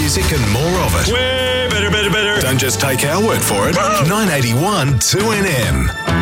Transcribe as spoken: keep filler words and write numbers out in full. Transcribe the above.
music and more of it. Way better, better, better. Don't just take our word for it. nine eighty-one two N M.